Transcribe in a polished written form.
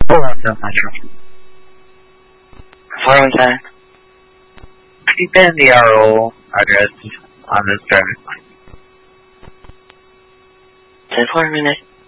417. Keep in the RO address on this driver's line. 10-4 minutes.